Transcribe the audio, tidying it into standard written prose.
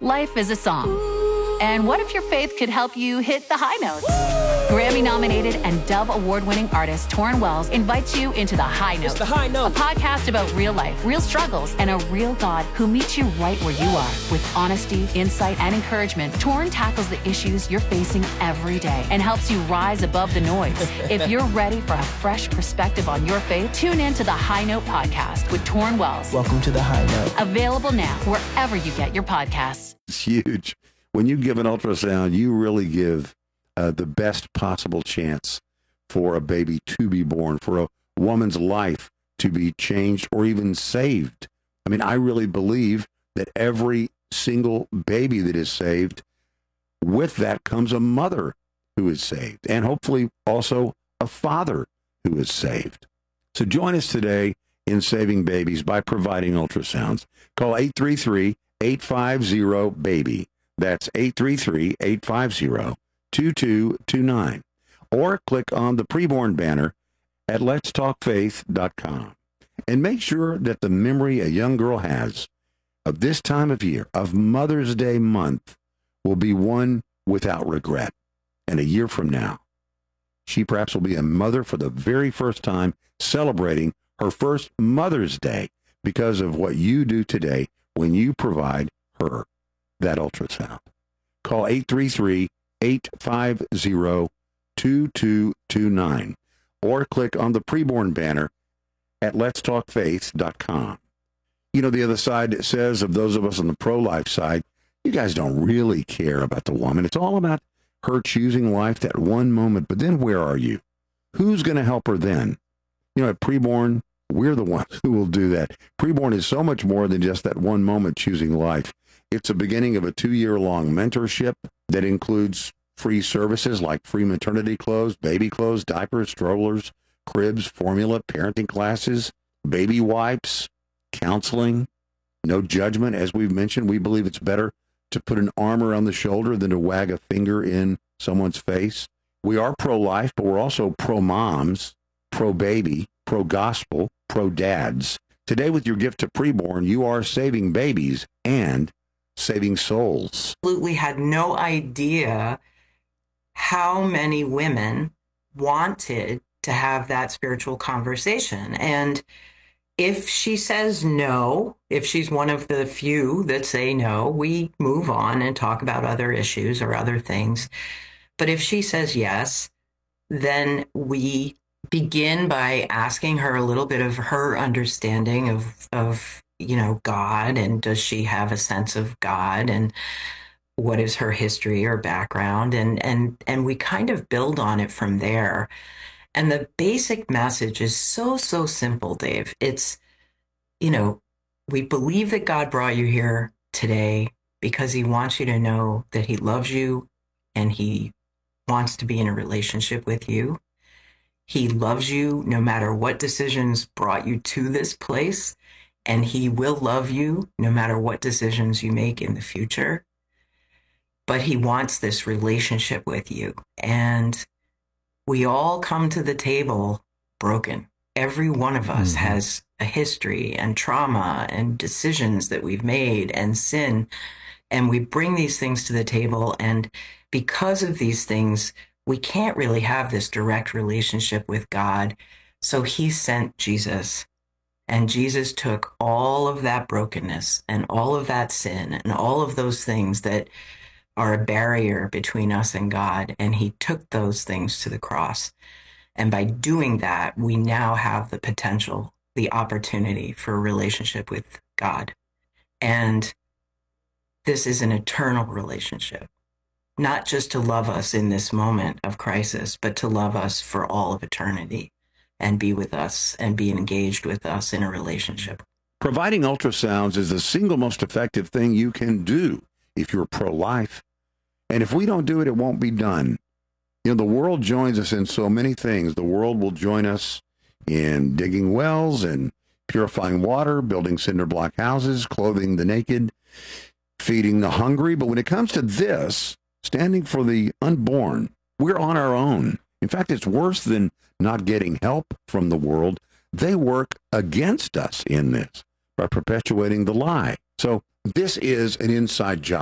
Life is a song. And what if your faith could help you hit the high notes? Grammy-nominated and Dove Award-winning artist Torrin Wells invites you into The High Note. It's The High Note. A podcast about real life, real struggles, and a real God who meets you right where you are. With honesty, insight, and encouragement, Torrin tackles the issues you're facing every day and helps you rise above the noise. If you're ready for a fresh perspective on your faith, tune in to The High Note podcast with Torrin Wells. Welcome to The High Note. Available now wherever you get your podcasts. It's huge. When you give an ultrasound, you really give the best possible chance for a baby to be born, for a woman's life to be changed or even saved. I mean, I really believe that every single baby that is saved, with that comes a mother who is saved, and hopefully also a father who is saved. So join us today in saving babies by providing ultrasounds. Call 833-850-BABY. That's 833-850-2229. Or click on the preborn banner at letstalkfaith.com. And make sure that the memory a young girl has of this time of year, of Mother's Day month, will be one without regret. And a year from now, she perhaps will be a mother for the very first time, celebrating her first Mother's Day because of what you do today when you provide her that ultrasound. Call 833-850-2229 or click on the preborn banner at letstalkfaith.com. You know, the other side says, of those of us on the pro-life side, you guys don't really care about the woman. It's all about her choosing life that one moment. But then where are you? Who's going to help her then? You know, at preborn, we're the ones who will do that. Preborn is so much more than just that one moment choosing life. It's the beginning of a 2-year-long mentorship that includes free services like free maternity clothes, baby clothes, diapers, strollers, cribs, formula, parenting classes, baby wipes, counseling, no judgment. As we've mentioned, we believe it's better to put an arm around the shoulder than to wag a finger in someone's face. We are pro-life, but we're also pro-moms, pro-baby, pro-gospel, pro-dads. Today, with your gift to preborn, you are saving babies and saving souls. Absolutely had no idea how many women wanted to have that spiritual conversation. And if she says no, if she's one of the few that say no, we move on and talk about other issues or other things. But if she says yes, then we begin by asking her a little bit of her understanding of you know, God, and does she have a sense of God, and what is her history or background, and we kind of build on it from there. And the basic message is so simple, Dave. It's, you know, we believe that God brought you here today because he wants you to know that he loves you and he wants to be in a relationship with you. He loves you no matter what decisions brought you to this place. And he will love you no matter what decisions you make in the future. But he wants this relationship with you. And we all come to the table broken. Every one of us has a history and trauma and decisions that we've made and sin. And we bring these things to the table. And because of these things, we can't really have this direct relationship with God. So he sent Jesus. And Jesus took all of that brokenness and all of that sin and all of those things that are a barrier between us and God. And he took those things to the cross. And by doing that, we now have the potential, the opportunity for a relationship with God. And this is an eternal relationship, not just to love us in this moment of crisis, but to love us for all of eternity. And be with us and be engaged with us in a relationship. Providing ultrasounds is the single most effective thing you can do if you're pro-life. And if we don't do it, it won't be done. You know, the world joins us in so many things. The world will join us in digging wells and purifying water, building cinder block houses, clothing the naked, feeding the hungry. But when it comes to this, standing for the unborn, we're on our own. In fact, it's worse than not getting help from the world. They work against us in this by perpetuating the lie. So this is an inside job.